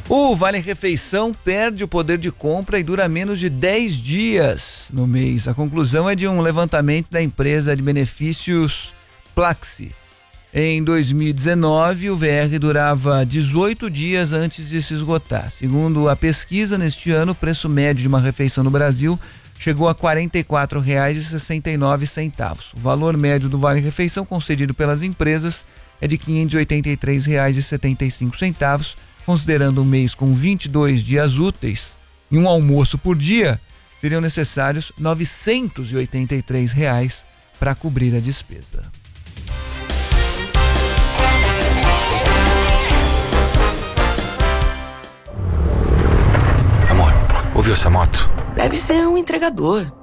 O Vale Refeição perde o poder de compra e dura menos de 10 dias no mês. A conclusão é de um levantamento da empresa de benefícios Plaxi. Em 2019, o VR durava 18 dias antes de se esgotar. Segundo a pesquisa, neste ano, o preço médio de uma refeição no Brasil chegou a R$ 44,69. O valor médio do Vale Refeição concedido pelas empresas é de R$ 583,75. Considerando um mês com 22 dias úteis e um almoço por dia, seriam necessários R$ 983 para cobrir a despesa. Amor, ouviu essa moto? Deve ser um entregador.